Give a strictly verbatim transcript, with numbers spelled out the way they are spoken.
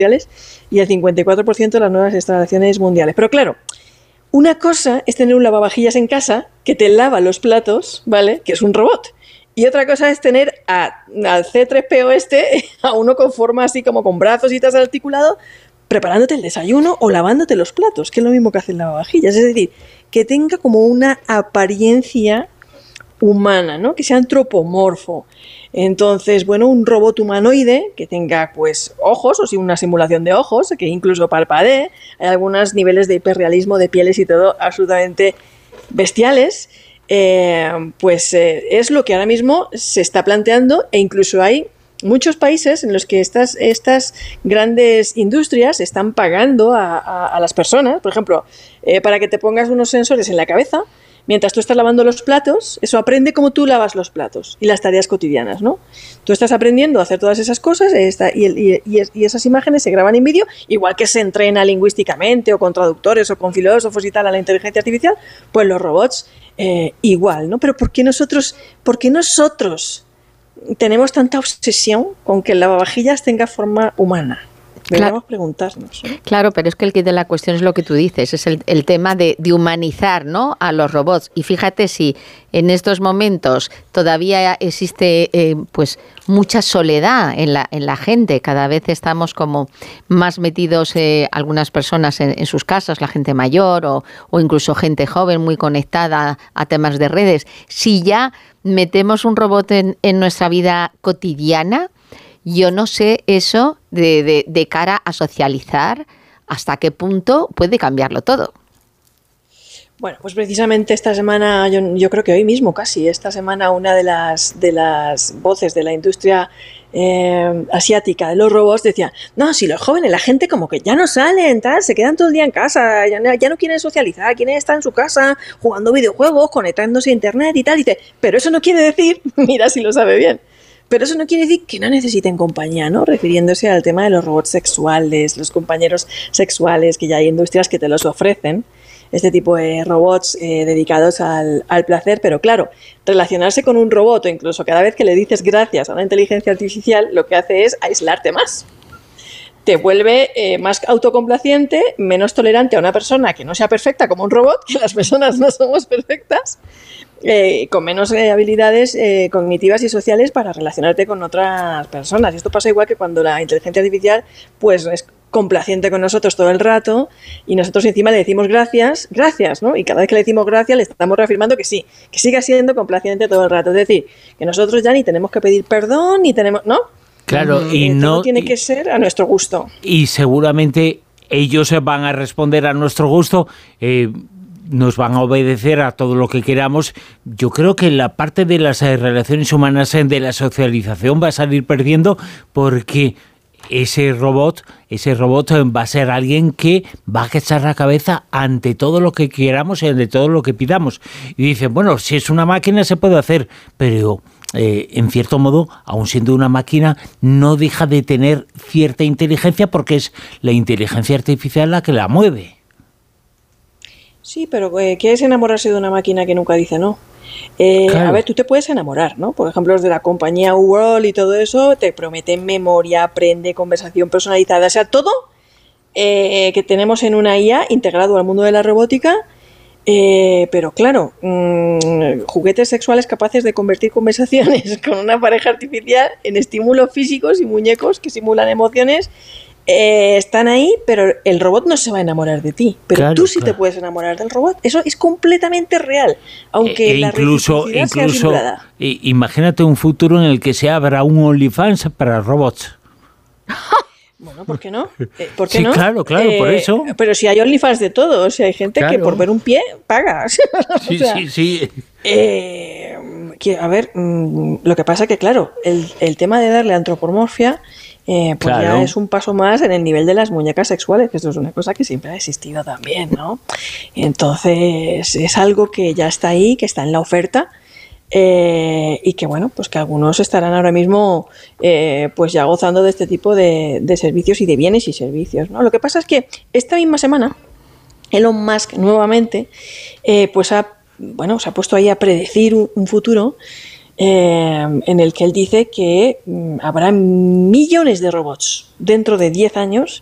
mundiales y el cincuenta y cuatro por ciento de las nuevas instalaciones mundiales. Pero claro, una cosa es tener un lavavajillas en casa que te lava los platos, ¿vale? Que es un robot. Y otra cosa es tener a, al ce tres pe o este, a uno con forma así como con brazos y tal articulado, preparándote el desayuno o lavándote los platos, que es lo mismo que hace el lavavajillas. Es decir, que tenga como una apariencia humana, ¿no? Que sea antropomorfo. Entonces, bueno, un robot humanoide que tenga, pues, ojos, o si una simulación de ojos, que incluso parpadee. Hay algunos niveles de hiperrealismo de pieles y todo absolutamente bestiales. Eh, pues eh, es lo que ahora mismo se está planteando, e incluso hay muchos países en los que estas, estas grandes industrias están pagando a, a, a las personas, por ejemplo, eh, para que te pongas unos sensores en la cabeza. Mientras tú estás lavando los platos, eso aprende cómo tú lavas los platos y las tareas cotidianas, ¿no? Tú estás aprendiendo a hacer todas esas cosas esta, y, y, y, y esas imágenes se graban en vídeo, igual que se entrena lingüísticamente o con traductores o con filósofos y tal a la inteligencia artificial, pues los robots eh, igual, ¿no? Pero ¿por qué nosotros, por qué nosotros tenemos tanta obsesión con que el lavavajillas tenga forma humana? Deberíamos preguntarnos, ¿eh? Claro, pero es que el kit de la cuestión es lo que tú dices, es el, el tema de, de humanizar, ¿no?, a los robots. Y fíjate si en estos momentos todavía existe eh, pues mucha soledad en la, en la gente. Cada vez estamos como más metidos eh, algunas personas en, en sus casas, la gente mayor o, o incluso gente joven muy conectada a temas de redes. Si ya metemos un robot en, en nuestra vida cotidiana, yo no sé eso de, de, de cara a socializar, hasta qué punto puede cambiarlo todo. Bueno, pues precisamente esta semana, yo, yo creo que hoy mismo casi, esta semana una de las, de las voces de la industria eh, asiática de los robots decía, no, si los jóvenes, la gente como que ya no salen, tal, se quedan todo el día en casa, ya no, ya no quieren socializar, quieren estar en su casa jugando videojuegos, conectándose a internet y tal. Y dice, pero eso no quiere decir, mira si lo sabe bien, pero eso no quiere decir que no necesiten compañía, ¿no? Refiriéndose al tema de los robots sexuales, los compañeros sexuales, que ya hay industrias que te los ofrecen, este tipo de robots eh, dedicados al, al placer. Pero claro, relacionarse con un robot o incluso cada vez que le dices gracias a una inteligencia artificial, lo que hace es aislarte más. Te vuelve eh, más autocomplaciente, menos tolerante a una persona que no sea perfecta como un robot, que las personas no somos perfectas, eh, con menos eh, habilidades eh, cognitivas y sociales para relacionarte con otras personas. Y esto pasa igual que cuando la inteligencia artificial pues es complaciente con nosotros todo el rato y nosotros encima le decimos gracias, gracias, ¿no? Y cada vez que le decimos gracias le estamos reafirmando que sí, que siga siendo complaciente todo el rato. Es decir, que nosotros ya ni tenemos que pedir perdón, ni tenemos, ¿no? Claro, y eh, no todo tiene y, que ser a nuestro gusto. Y seguramente ellos van a responder a nuestro gusto, eh, nos van a obedecer a todo lo que queramos. Yo creo que la parte de las relaciones humanas, de la socialización, va a salir perdiendo, porque ese robot, ese robot va a ser alguien que va a echar la cabeza ante todo lo que queramos y ante todo lo que pidamos. Y dicen, bueno, si es una máquina se puede hacer, pero eh, en cierto modo, aun siendo una máquina, no deja de tener cierta inteligencia, porque es la inteligencia artificial la que la mueve. Sí, pero eh, ¿qué es enamorarse de una máquina que nunca dice no? Eh, claro. A ver, tú te puedes enamorar, ¿no? Por ejemplo, los de la compañía World y todo eso te prometen memoria, aprende, conversación personalizada, o sea, todo eh, que tenemos en una I A integrado al mundo de la robótica, eh, pero claro, mmm, juguetes sexuales capaces de convertir conversaciones con una pareja artificial en estímulos físicos y muñecos que simulan emociones. Eh, están ahí, pero el robot no se va a enamorar de ti, pero claro, tú sí claro. te puedes enamorar del robot. Eso es completamente real, aunque e la incluso, reciprocidad incluso, sea simulada. Imagínate un futuro en el que se abra un OnlyFans para robots. Bueno, ¿por qué no? Eh, ¿por qué sí, no? claro, claro, eh, por eso. Pero si hay OnlyFans de todo, o sea, hay gente claro. que por ver un pie paga. Sí, o sea, sí, sí. Eh, que, a ver, mmm, lo que pasa que, claro, el, el tema de darle antropomorfia Eh, pues claro. ya es un paso más en el nivel de las muñecas sexuales, que esto es una cosa que siempre ha existido también, ¿no? Entonces es algo que ya está ahí, que está en la oferta, eh, y que bueno, pues que algunos estarán ahora mismo eh, pues ya gozando de este tipo de, de servicios y de bienes y servicios, ¿no? Lo que pasa es que esta misma semana Elon Musk nuevamente eh, pues ha, bueno, se ha puesto ahí a predecir un, un futuro eh, en el que él dice que mm, habrá millones de robots dentro de diez años